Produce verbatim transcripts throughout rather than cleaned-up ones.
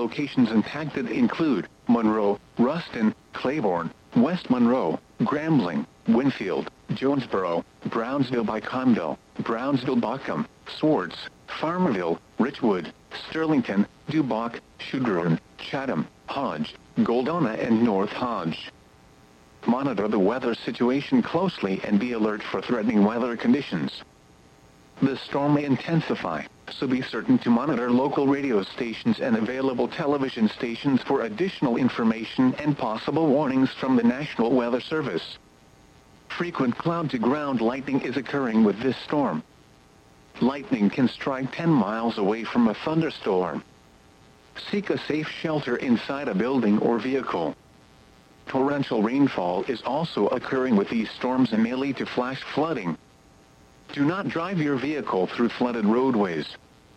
locations impacted include Monroe, Ruston, Claiborne, West Monroe, Grambling, Winfield, Jonesboro, Brownsville-by-Conville, Brownsville-Bockham, Swartz, Farmerville, Richwood, Sterlington, Dubuque, Shugrun, Chatham, Hodge, Goldona and North Hodge. Monitor the weather situation closely and be alert for threatening weather conditions. The storm may intensify, so be certain to monitor local radio stations and available television stations for additional information and possible warnings from the National Weather Service. Frequent cloud-to-ground lightning is occurring with this storm. Lightning can strike ten miles away from a thunderstorm. Seek a safe shelter inside a building or vehicle. Torrential rainfall is also occurring with these storms and may lead to flash flooding. Do not drive your vehicle through flooded roadways.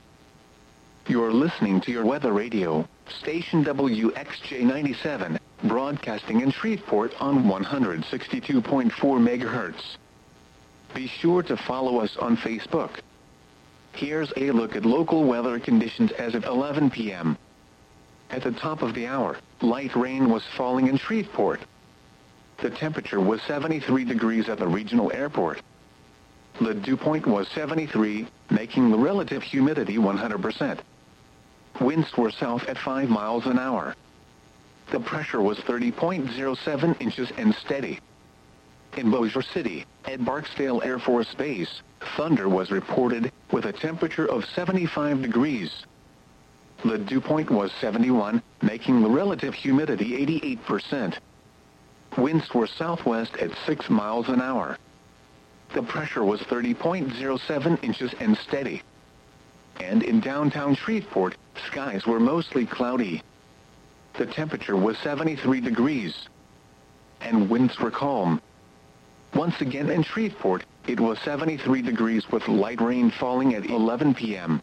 You're listening to your weather radio, station W X J ninety-seven, broadcasting in Shreveport on one hundred sixty-two point four megahertz. Be sure to follow us on Facebook. Here's a look at local weather conditions as of eleven p m At the top of the hour, light rain was falling in Shreveport. The temperature was seventy-three degrees at the regional airport. The dew point was seventy-three, making the relative humidity one hundred percent. Winds were south at five miles an hour. The pressure was thirty point zero seven inches and steady. In Bossier City, at Barksdale Air Force Base, thunder was reported, with a temperature of seventy-five degrees. The dew point was seventy-one, making the relative humidity eighty-eight percent. Winds were southwest at six miles an hour. The pressure was thirty point zero seven inches and steady. And in downtown Shreveport, skies were mostly cloudy. The temperature was seventy-three degrees. And winds were calm. Once again in Shreveport, it was seventy-three degrees with light rain falling at eleven p m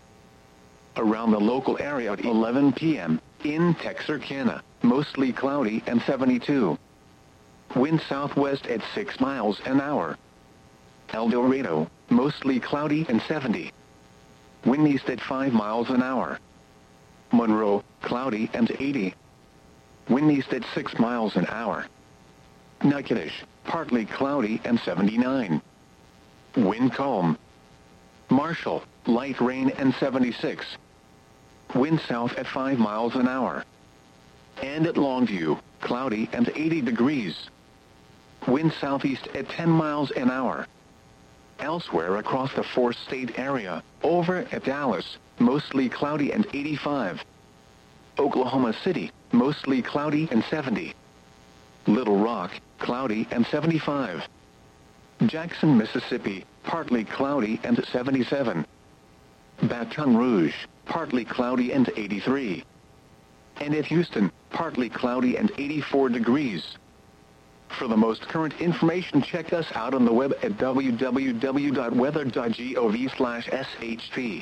Around the local area at eleven p m, in Texarkana, mostly cloudy and seventy-two. Wind southwest at six miles an hour. El Dorado, mostly cloudy and seventy. Wind east at five miles an hour. Monroe, cloudy and eighty. Wind east at six miles an hour. Natchitoches, partly cloudy and seventy-nine. Wind calm. Marshall, light rain and seventy-six. Wind south at five miles an hour. And at Longview, cloudy and eighty degrees. Wind southeast at ten miles an hour. Elsewhere across the four-state area, over at Dallas, mostly cloudy and eighty-five. Oklahoma City, mostly cloudy and seventy. Little Rock, cloudy and seventy-five. Jackson, Mississippi, partly cloudy and seventy-seven. Baton Rouge, partly cloudy and eighty-three. And at Houston, partly cloudy and eighty-four degrees. For the most current information, check us out on the web at w w w dot weather dot gov slash s h p.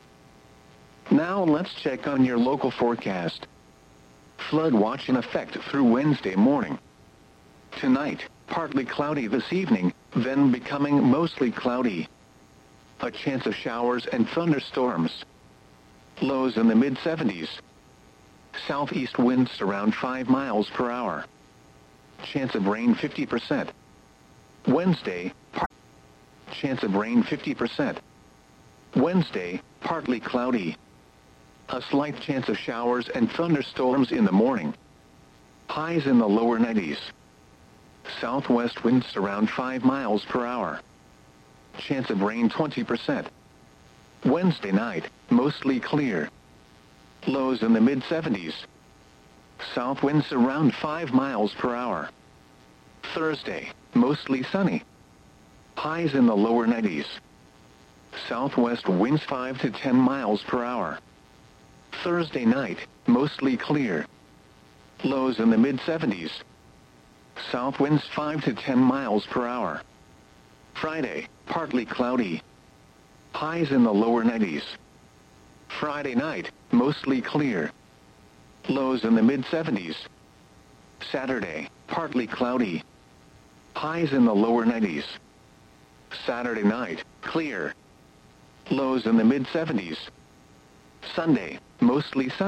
Now let's check on your local forecast. Flood watch in effect through Wednesday morning. Tonight, partly cloudy this evening, then becoming mostly cloudy. A chance of showers and thunderstorms. Lows in the mid seventies. Southeast winds around five miles per hour. Chance of rain fifty percent. Wednesday, chance of rain fifty percent. Wednesday, partly cloudy. A slight chance of showers and thunderstorms in the morning. Highs in the lower nineties. Southwest winds around five miles per hour. Chance of rain twenty percent. Wednesday night, mostly clear. Lows in the mid seventies. South winds around five miles per hour. Thursday, mostly sunny. Highs in the lower nineties. Southwest winds five to ten miles per hour. Thursday night, mostly clear. Lows in the mid seventies. South winds five to ten miles per hour. Friday, partly cloudy. Highs in the lower nineties. Friday night, mostly clear. Lows in the mid seventies. Saturday, partly cloudy. Highs in the lower nineties. Saturday night, clear. Lows in the mid seventies. Sunday, mostly sunny.